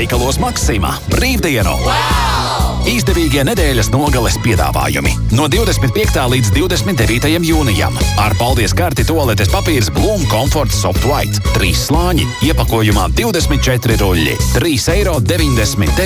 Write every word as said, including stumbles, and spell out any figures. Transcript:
Veikalos Maksima brīvdienu! Wow! Izdevīgie nedēļas nogales piedāvājumi. No divdesmit piektā līdz divdesmit devītajam jūnijam. Ar paldies karti toaletes papīrs Bloom Comfort Soft White. Trīs slāņi, iepakojumā divdesmit četri ruļļi. trīs eiro deviņdesmit